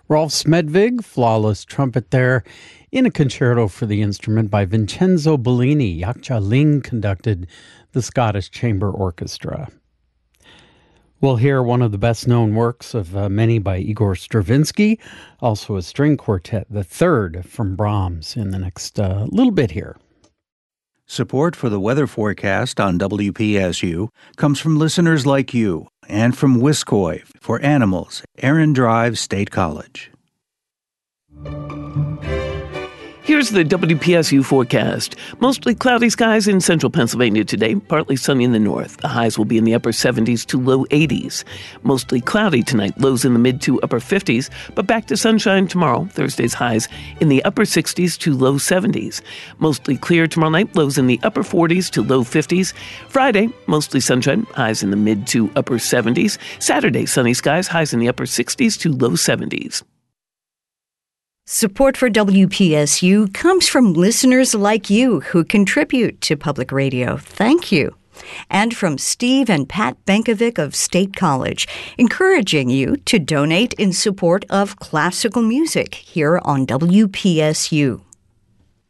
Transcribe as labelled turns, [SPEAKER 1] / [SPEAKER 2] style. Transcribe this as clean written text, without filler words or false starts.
[SPEAKER 1] Rolf Smedvig, flawless trumpet there, in a concerto for the instrument by Vincenzo Bellini. Yakcha Ling conducted the Scottish Chamber Orchestra. We'll hear one of the best-known works of many by Igor Stravinsky, also a string quartet, the third from Brahms, in the next little bit here.
[SPEAKER 2] Support for the weather forecast on WPSU comes from listeners like you and from Wiscoy for Animals, Aaron Drive State College.
[SPEAKER 3] Here's the WPSU forecast. Mostly cloudy skies in central Pennsylvania today, partly sunny in the north. The highs will be in the upper 70s to low 80s. Mostly cloudy tonight, lows in the mid to upper 50s, but back to sunshine tomorrow. Thursday's highs in the upper 60s to low 70s. Mostly clear tomorrow night, lows in the upper 40s to low 50s. Friday, mostly sunshine, highs in the mid to upper 70s. Saturday, sunny skies, highs in the upper 60s to low 70s.
[SPEAKER 4] Support for WPSU comes from listeners like you who contribute to public radio. Thank you. And from Steve and Pat Benkovic of State College, encouraging you to donate in support of classical music here on WPSU.